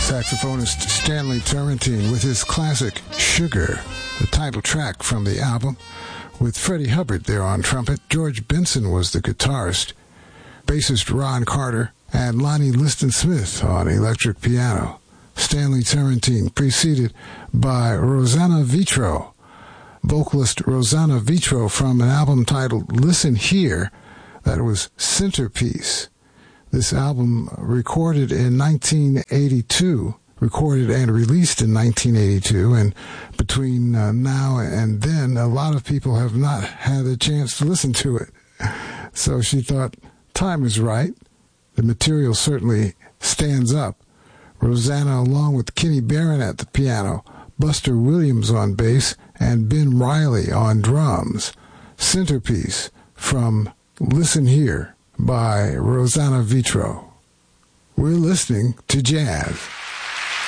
saxophonist Stanley Turrentine with his classic Sugar, the title track from the album, with Freddie Hubbard there on trumpet. George Benson was the guitarist, bassist Ron Carter, and Lonnie Liston Smith on electric piano. Stanley Turrentine preceded by Rosanna Vitro, vocalist Rosanna Vitro, from an album titled Listen Here, that was Centerpiece. This album, recorded in 1982, recorded and released in 1982, and between now and then, a lot of people have not had a chance to listen to it. So she thought, time is right. The material certainly stands up. Rosanna, along with Kenny Barron at the piano, Buster Williams on bass, and Ben Riley on drums. Centerpiece from Listen Here by Rosanna Vitro. We're listening to jazz.